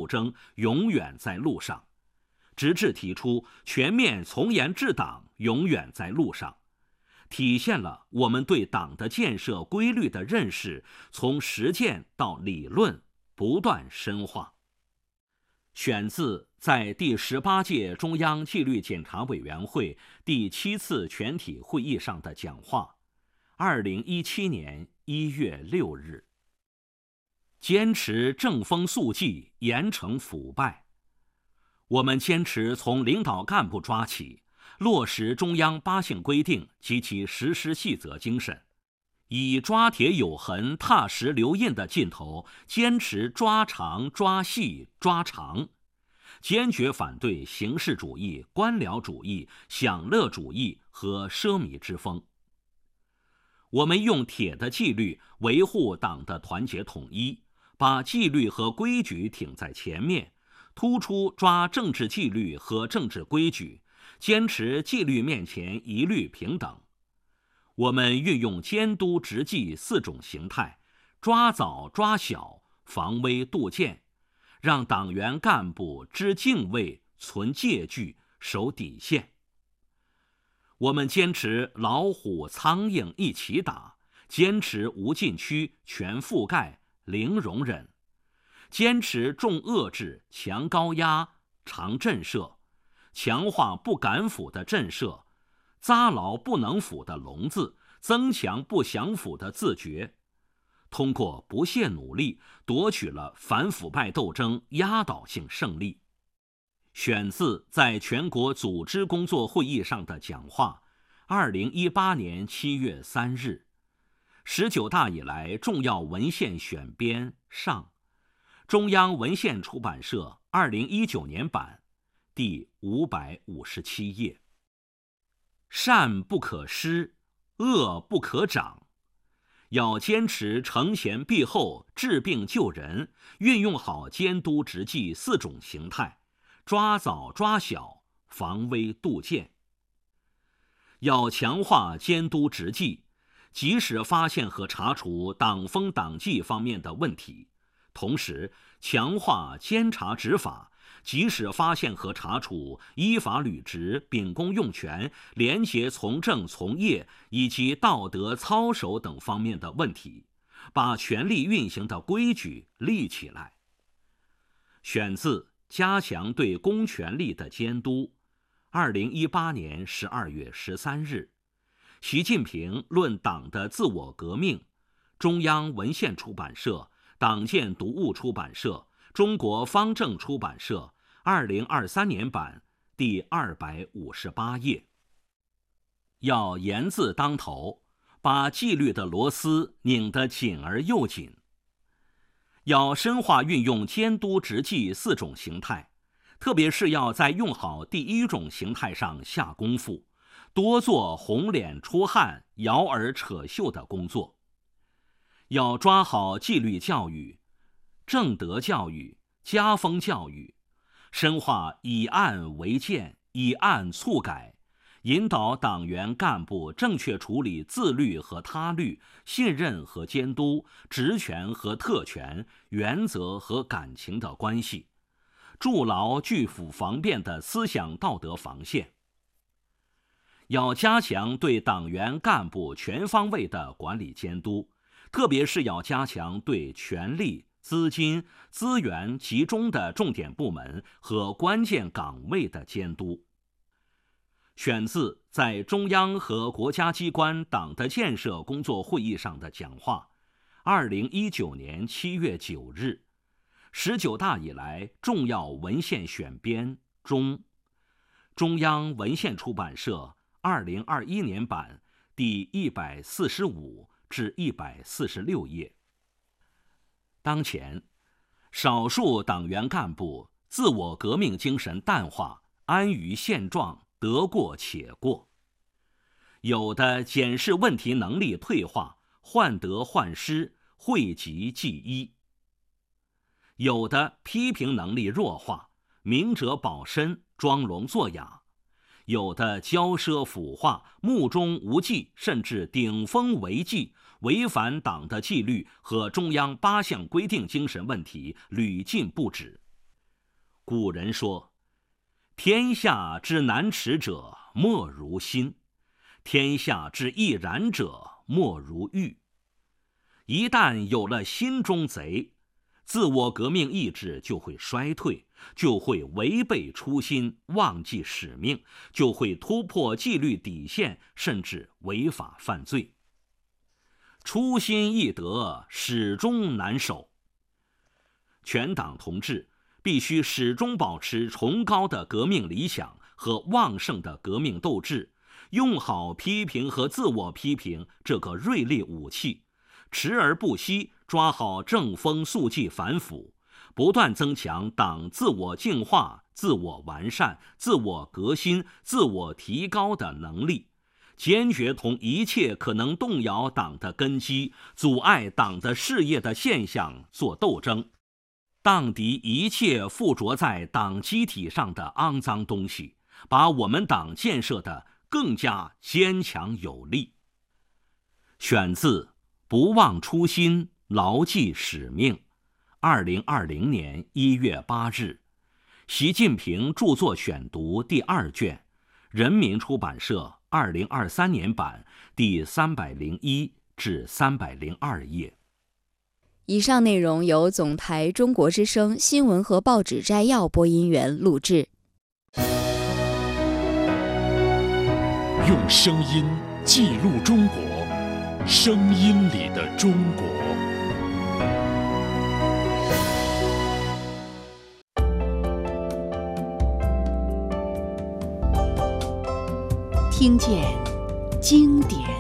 争永远在路上，直至提出全面从严治党永远在路上，体现了我们对党的建设规律的认识从实践到理论不断深化。选自在第18届中央纪律检查委员会第7次全体会议上的讲话，2017年1月6日。坚持正风肃纪，严惩腐败。我们坚持从领导干部抓起，落实中央8项规定及其实施细则精神，以抓铁有痕、踏实留印的劲头，坚持抓长、抓细、抓长，坚决反对形式主义、官僚主义、享乐主义和奢靡之风。我们用铁的纪律维护党的团结统一，把纪律和规矩挺在前面，突出抓政治纪律和政治规矩，坚持纪律面前一律平等。我们运用监督执纪4种形态，抓早抓小，防微杜渐，让党员干部知敬畏、存戒惧、守底线。我们坚持老虎苍蝇一起打，坚持无禁区、全覆盖、零容忍，坚持重遏制、强高压、长震慑，强化不敢腐的震慑，扎牢不能腐的笼子，增强不想腐的自觉。通过不懈努力，夺取了反腐败斗争压倒性胜利。选自在全国组织工作会议上的讲话，2018年7月3日。19大以来重要文献选编上，中央文献出版社2019年版，第557页。善不可施，恶不可长。要坚持承前避后、治病救人，运用好监督执纪4种形态，抓早抓小，防微杜渐。要强化监督执纪，及时发现和查处党风党纪方面的问题，同时强化监察执法，及时发现和查处依法履职、秉公用权、廉洁从政从业以及道德操守等方面的问题，把权力运行的规矩立起来。选自加强对公权力的监督，2018年12月13日。习近平论党的自我革命，中央文献出版社、党建读物出版社、中国方正出版社2023年版，第258页。要严字当头，把纪律的螺丝拧得紧而又紧。要深化运用监督执纪4种形态，特别是要在用好第1种形态上下功夫，多做红脸出汗、摇耳扯袖的工作。要抓好纪律教育、正德教育、家风教育，深化以案为鉴、以案促改，引导党员干部正确处理自律和他律、信任和监督、职权和特权、原则和感情的关系，筑牢拒腐防变的思想道德防线。要加强对党员干部全方位的管理监督，特别是要加强对权力、资金、资源集中的重点部门和关键岗位的监督。选自在中央和国家机关党的建设工作会议上的讲话，2019年7月9日。19大以来重要文献选编中，中央文献出版社2021年版，第145至146页。当前，少数党员干部自我革命精神淡化，安于现状，得过且过；有的检视问题能力退化，患得患失，讳疾忌医；有的批评能力弱化，明哲保身，装聋作哑；有的骄奢腐化，目中无际，甚至顶风违纪，违反党的纪律和中央8项规定精神问题屡禁不止。 古人说：“天下之难持者，莫如心；天下之易然者，莫如玉。”一旦有了心中贼，自我革命意志就会衰退，就会违背初心，忘记使命，就会突破纪律底线，甚至违法犯罪。初心易得，始终难守。全党同志必须始终保持崇高的革命理想和旺盛的革命斗志，用好批评和自我批评这个锐利武器，持而不息，抓好正风肃纪反腐，不断增强党自我净化、自我完善、自我革新、自我提高的能力，坚决同一切可能动摇党的根基、阻碍党的事业的现象做斗争，荡涤一切附着在党机体上的肮脏东西，把我们党建设得更加坚强有力。选自《不忘初心，牢记使命》，2020年1月8日，习近平著作选读第2卷，人民出版社2023年版第301至302页。 以上内容由总台中国之声新闻和报纸摘要播音员录制。 用声音记录中国，声音里的中国。 听见经典